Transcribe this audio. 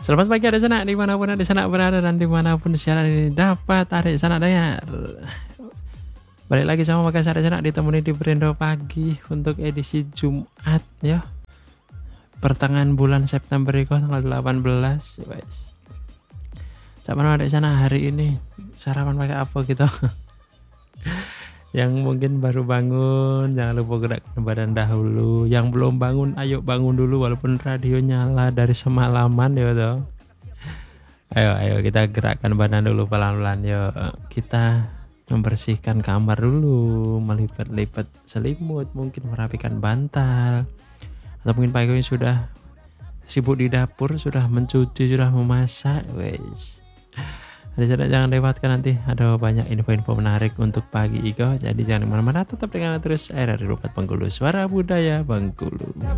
Selamat pagi adik sanak dimanapun adik sanak berada dan dimanapun siaran ini dapat adik sanak dengar. Balik lagi sama Makassar adik sanak ditemani di Brendo Pagi untuk edisi Jumat ya. Pertengahan bulan September itu tanggal 18 guys. Sama adik sanak hari ini sarapan pakai apa gitu? Yang mungkin baru bangun jangan lupa gerakkan badan dahulu. Yang belum bangun ayo bangun dulu walaupun radio nyala dari semalaman ya toh. Ayo kita gerakkan badan dulu pelan-pelan yuk. Kita membersihkan kamar dulu, melipat-lipat selimut, mungkin merapikan bantal. Atau mungkin pagi ini sudah sibuk di dapur, sudah mencuci, sudah memasak, wes. Jangan lewatkan nanti ada banyak info-info menarik untuk pagi Iko. Jadi jangan kemana-mana, tetap dengan terus RRI 4 Bengkulu, suara budaya Bengkulu.